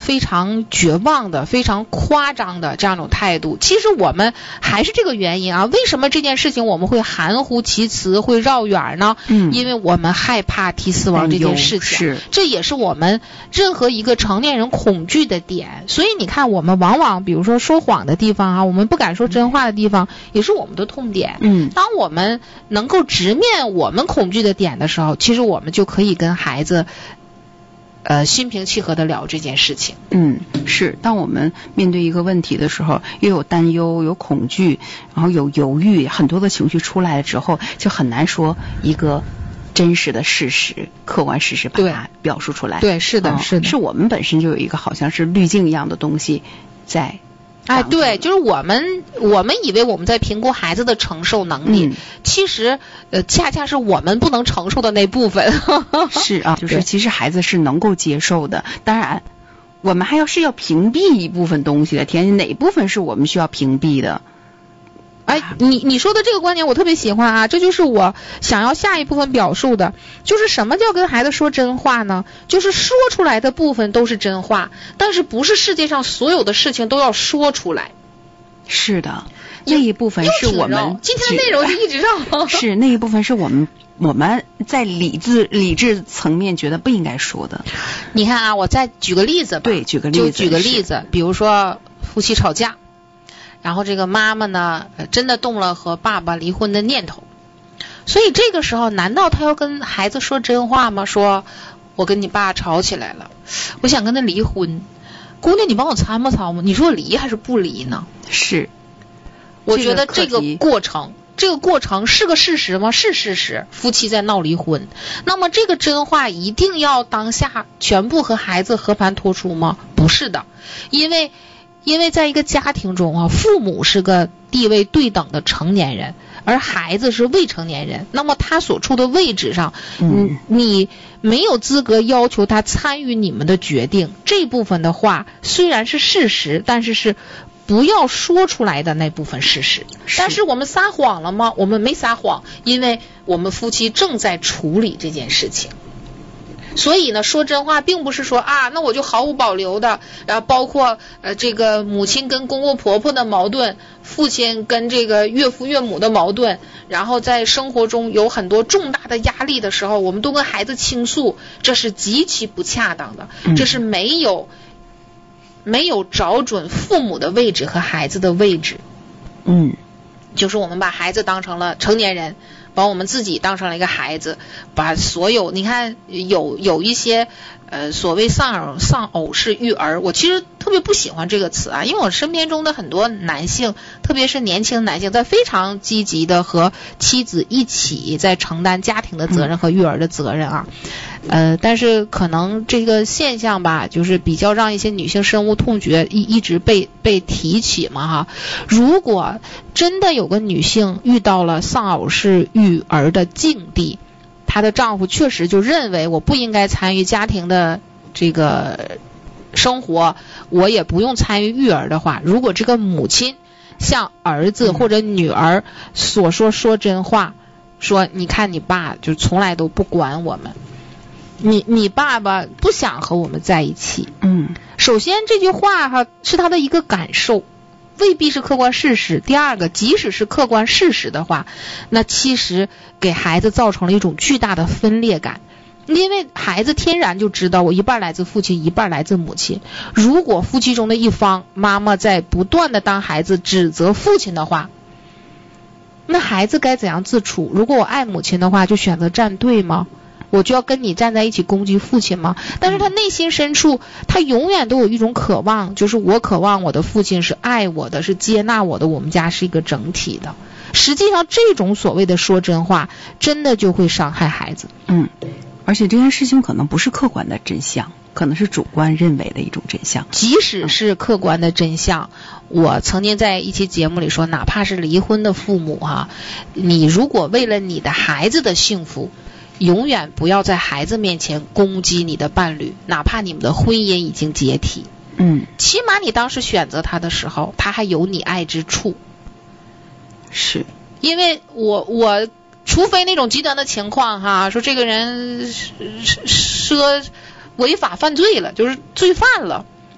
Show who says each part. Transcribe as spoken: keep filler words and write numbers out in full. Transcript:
Speaker 1: 非常绝望的、非常夸张的这样一种态度。其实我们还是这个原因啊，为什么这件事情我们会含糊其辞、会绕远呢？嗯，因为我们害怕提死亡这件事情，是这也是我们任何一个成年人恐惧的点。所以你看，我们往往比如说说谎的地方啊，我们不敢说真话的地方，也是我们的痛点。嗯，当我们能够直面我们恐惧的点的时候，其实我们就可以跟孩子呃，心平气和的聊这件事情。
Speaker 2: 嗯，是。当我们面对一个问题的时候，又有担忧、有恐惧，然后有犹豫，很多的情绪出来了之后，就很难说一个真实的事实、客观事实把它表述出来。
Speaker 1: 对，是的，
Speaker 2: 嗯、
Speaker 1: 是的。
Speaker 2: 是我们本身就有一个好像是滤镜一样的东西在。
Speaker 1: 哎，对，就是我们我们以为我们在评估孩子的承受能力，嗯、其实呃恰恰是我们不能承受的那部分。
Speaker 2: 是啊，就是其实孩子是能够接受的，当然我们还要是要屏蔽一部分东西的，天哪部分是我们需要屏蔽的。
Speaker 1: 哎，你你说的这个观点我特别喜欢啊，这就是我想要下一部分表述的，就是什么叫跟孩子说真话呢？就是说出来的部分都是真话，但是不是世界上所有的事情都要说出来。
Speaker 2: 是的，那一部分是我们
Speaker 1: 今天的内容就一直绕。
Speaker 2: 是那一部分是我们我们在理智理智层面觉得不应该说的。
Speaker 1: 你看啊，我再举个例子吧。
Speaker 2: 对，举个例子。
Speaker 1: 就举个例子，比如说夫妻吵架。然后这个妈妈呢，真的动了和爸爸离婚的念头，所以这个时候，难道他要跟孩子说真话吗？说，我跟你爸吵起来了，我想跟他离婚，姑娘，你帮我参谋参谋，你说我离还是不离呢？
Speaker 2: 是，
Speaker 1: 我觉得这个过程，这个过程是个事实吗？是事实，夫妻在闹离婚。那么这个真话一定要当下全部和孩子和盘托出吗？不是的，因为。因为在一个家庭中啊，父母是个地位对等的成年人，而孩子是未成年人，那么他所处的位置上，嗯，你没有资格要求他参与你们的决定。这部分的话虽然是事实，但是是不要说出来的那部分事实。但是我们撒谎了吗？我们没撒谎，因为我们夫妻正在处理这件事情。所以呢，说真话并不是说啊，那我就毫无保留的，然后包括呃这个母亲跟公公婆婆的矛盾，父亲跟这个岳父岳母的矛盾，然后在生活中有很多重大的压力的时候，我们都跟孩子倾诉，这是极其不恰当的，这是没有、嗯、没有找准父母的位置和孩子的位置。嗯，就是我们把孩子当成了成年人。把我们自己当成了一个孩子，把所有你看有有一些呃所谓丧偶丧偶式育儿，我其实特别不喜欢这个词啊，因为我身边中的很多男性，特别是年轻男性，在非常积极的和妻子一起在承担家庭的责任和育儿的责任啊。呃，但是可能这个现象吧，就是比较让一些女性深恶痛绝，一一直被被提起嘛哈。如果真的有个女性遇到了丧偶式育儿的境地，她的丈夫确实就认为我不应该参与家庭的这个生活，我也不用参与育儿的话，如果这个母亲向儿子或者女儿所说说真话，说你看你爸就从来都不管我们。你你爸爸不想和我们在一起，嗯，首先这句话哈是他的一个感受，未必是客观事实。第二个，即使是客观事实的话，那其实给孩子造成了一种巨大的分裂感，因为孩子天然就知道我一半来自父亲，一半来自母亲。如果夫妻中的一方妈妈在不断的当孩子指责父亲的话，那孩子该怎样自处？如果我爱母亲的话，就选择站队吗？我就要跟你站在一起攻击父亲吗？但是他内心深处，他永远都有一种渴望，就是我渴望我的父亲是爱我的，是接纳我的，我们家是一个整体的。实际上这种所谓的说真话，真的就会伤害孩子。
Speaker 2: 嗯，而且这件事情可能不是客观的真相，可能是主观认为的一种真相。
Speaker 1: 即使是客观的真相，我曾经在一期节目里说，哪怕是离婚的父母哈、啊，你如果为了你的孩子的幸福，永远不要在孩子面前攻击你的伴侣，哪怕你们的婚姻已经解体。嗯，起码你当时选择他的时候，他还有你爱之处。
Speaker 2: 是，
Speaker 1: 因为我我除非那种极端的情况哈，说这个人说违法犯罪了，就是罪犯了，